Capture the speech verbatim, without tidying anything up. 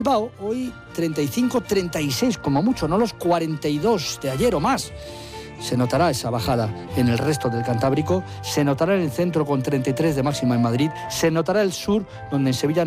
Bilbao, hoy treinta y cinco, treinta y seis como mucho, no los cuarenta y dos de ayer o más. Se notará esa bajada en el resto del Cantábrico, se notará en el centro con treinta y tres de máxima en Madrid, se notará el sur, donde en Sevilla